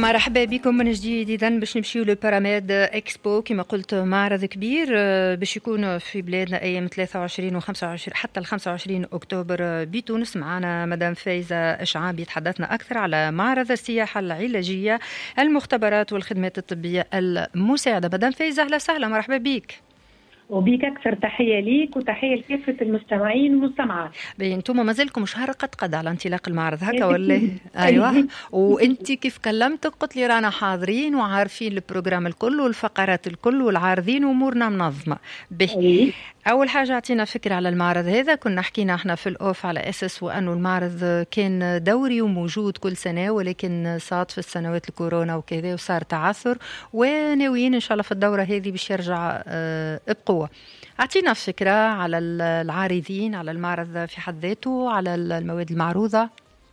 مرحبا بكم من جديد. إذن باش نمشيو لباراميد إكسبو كما قلت، معرض كبير باش يكون في بلادنا أيام 23 و 25 حتى ال 25 أكتوبر بتونس. معنا مدام فايزة إشعابي تحدثنا أكثر على معرض السياحة العلاجية، المختبرات والخدمات الطبية المساعدة. مدام فايزة أهلا وسهلا، مرحبا بك. وبيك أكثر تحية ليك وتحية لكافة المستمعين والمستمعات. انتم مازلكم شهر قد على انطلاق المعرض هكا ولا؟ ايوه. وانت كيف كلمتك قلت لي رانا حاضرين وعارفين البروجرام الكل والفقرات الكل والعارضين وامورنا منظمه به. اول حاجه اعطينا فكره على المعرض هذا. كنا حكينا احنا في الاوف على اساس وانه المعرض كان دوري وموجود كل سنه، ولكن صادف السنوات الكورونا وكذا وصار تعثر، وناويين ان شاء الله في الدوره هذه باش يرجع بقوه. أعطينا فكرة على العارضين، على المعرض في حد ذاته، على المواد المعروضة.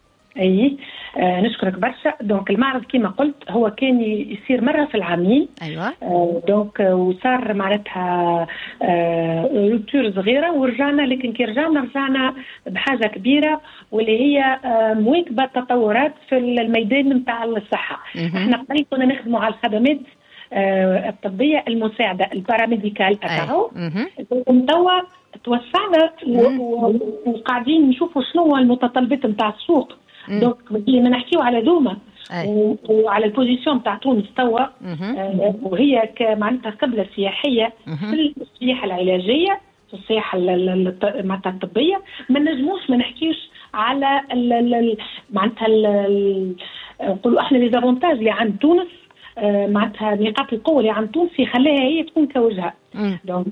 نشكرك برشا. دونك المعرض كما قلت هو كان يصير مرة في العامين. أيوة. دونك وصار معناتها روتور صغيرة ورجعنا، لكن كي رجعنا بحاجة كبيرة واللي هي مواكبة التطورات في الميدان متاع الصحة. احنا قبل كنا نخدموا على الخدمات الطبية المساعدة الباراميديكال أتاهو. توا توسعنا وقاعدين نشوفوا شنو المتطلبات نتاع السوق. دونك لما نحكيو على دوما وعلى البوزيشن نتاع تونس توا، وهي معناتها قبلة سياحية في السياحة العلاجية، في السياحة معناتها الطبية. ما نجموش ما نحكيوش على معناتها نقولوا احنا لي زافونتاج اللي عند تونس، معناتها نقاط القوة اللي عند تونس يخليها هي تكون كوجهة. دونك